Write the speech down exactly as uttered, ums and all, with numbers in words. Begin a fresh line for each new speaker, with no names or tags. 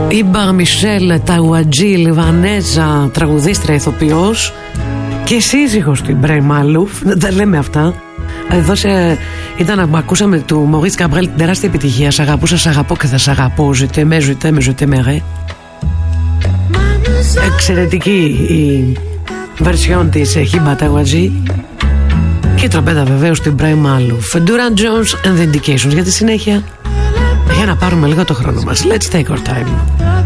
Ιμπα Μισελ Ταουατζή, Λιβανέζα, τραγουδίστρια, ηθοποιός και σύζυγος του Ιμπραήμ Μαλούφ. Δεν τα λέμε αυτά. Εδώ σε, ήταν, ακούσαμε του Μωρίτς Καμπρέλ την τεράστια επιτυχία. Σ' αγαπούσα, σ' αγαπώ και θα σ' αγαπώ. Ζητέ με, ζητέ με, ζητέ με ρε. Εξαιρετική η βερσιόν της Χίμπα Ταουατζή. Και η τραμπέτα βεβαίως του Ιμπραήμ Μαλούφ. Duran Jones and the Indications. Για τη συνέχεια, για να πάρουμε λίγο το χρόνο μας. Let's take our time.